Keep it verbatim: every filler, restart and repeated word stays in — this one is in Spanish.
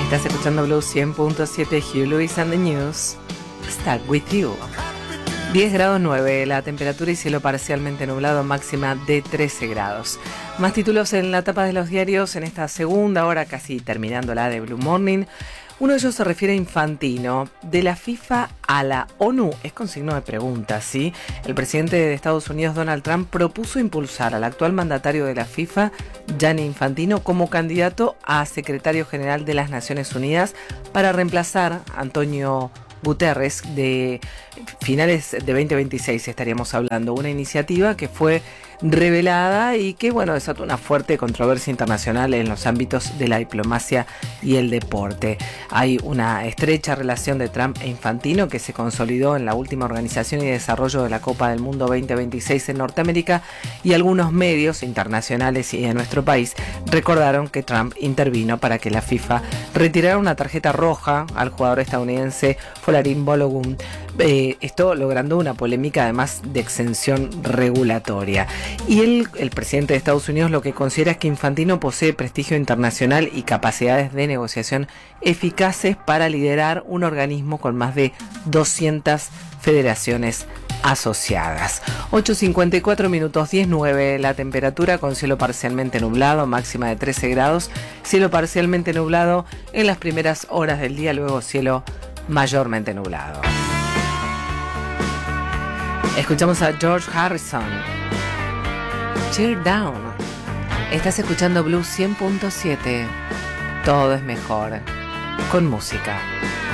Estás escuchando Blue cien punto siete, Hugh Lewis and the News. Stuck with you. diez grados nueve, la temperatura y cielo parcialmente nublado, máxima de trece grados. Más títulos en la tapa de los diarios en esta segunda hora, casi terminando la de Blue Morning. Uno de ellos se refiere a Infantino, de la FIFA a la ONU, es con signo de pregunta, ¿sí? El presidente de Estados Unidos, Donald Trump, propuso impulsar al actual mandatario de la FIFA, Gianni Infantino, como candidato a secretario general de las Naciones Unidas para reemplazar a Antonio Guterres. De finales de veinte veintiséis estaríamos hablando, una iniciativa que fue revelada y que, bueno, desató una fuerte controversia internacional en los ámbitos de la diplomacia y el deporte. Hay una estrecha relación de Trump e Infantino que se consolidó en la última organización y desarrollo de la Copa del Mundo veinte veintiséis en Norteamérica, y algunos medios internacionales y de nuestro país recordaron que Trump intervino para que la FIFA retirara una tarjeta roja al jugador estadounidense Folarin Balogun, eh, esto logrando una polémica además de exención regulatoria. Y él, el presidente de Estados Unidos, lo que considera es que Infantino posee prestigio internacional y capacidades de negociación eficaces para liderar un organismo con más de doscientas federaciones asociadas. ocho cincuenta y cuatro minutos, diez nueve la temperatura, con cielo parcialmente nublado, máxima de trece grados, cielo parcialmente nublado en las primeras horas del día, luego cielo mayormente nublado. Escuchamos a George Harrison, Cheer Down. Estás escuchando Blue cien punto siete. Todo es mejor con música.